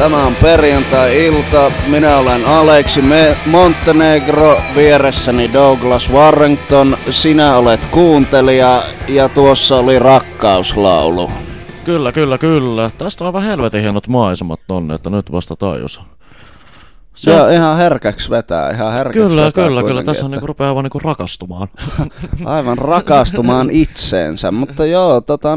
Tämä on perjantai-ilta. Minä olen Aleksi Montenegro, vieressäni Douglas Warrington. Sinä olet kuuntelija ja tuossa oli rakkauslaulu. Kyllä. Tästä on aivan helvetin hienot maisemat tonne, että nyt vasta tajus. Joo, ihan herkäksi vetää, Kyllä. Tässä on niinku rupeaa aivan niinku rakastumaan. Aivan rakastumaan itseensä, mutta joo,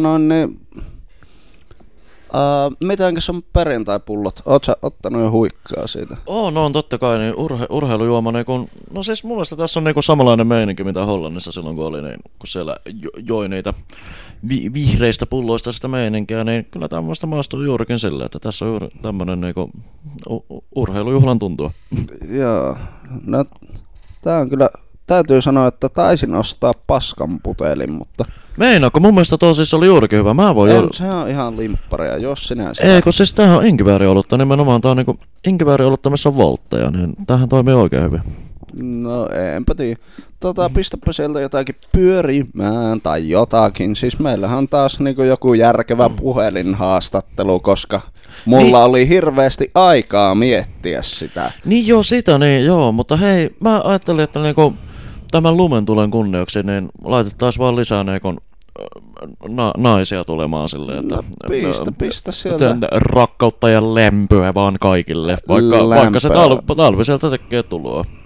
mitenkäs on perjantaipullot? Oot sä ottanut jo huikkaa siitä? No totta kai, niin urheilujuoma niinku, no siis mun mielestä tässä on niinku samanlainen meininki mitä Hollannissa silloin kun oli, niin kun siellä joi niitä vihreistä pulloista sitä meininkiä, niin kyllä tämmöistä maistuu juurikin silleen, että tässä on juuri tämmönen niinku urheilujuhlan tuntua. Joo, no tää on kyllä, täytyy sanoa, että taisin ostaa paskan putelin, mutta... Meinaako? Mun mielestä tuo siis oli juurikin hyvä. Se on ihan limpparia, jos sinä sitä... Ei, kun siis tämähän on inkivääriolutta, nimenomaan tää on niinku inkivääriolutta, missä on voltteja, niin tämähän toimii oikein hyvin. No enpä tiedä. Pistäpä sieltä jotakin pyörimään tai jotakin. Siis meillähän on taas niinku joku järkevä puhelinhaastattelu, koska mulla oli hirveästi aikaa miettiä sitä. Niin joo, mutta hei, mä ajattelin, että niinku tämän lumentulen kunniaksi, niin laitettaisiin vaan lisää niinku naisia tulemaan silleen, että pistä sieltä rakkautta ja lämpöä vaan kaikille, vaikka se talvi sieltä tekee tuloa.